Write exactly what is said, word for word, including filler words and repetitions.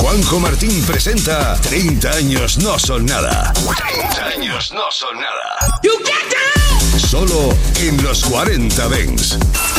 Juanjo Martín presenta treinta años no son nada. treinta años no son nada. Solo en los cuarenta Dance.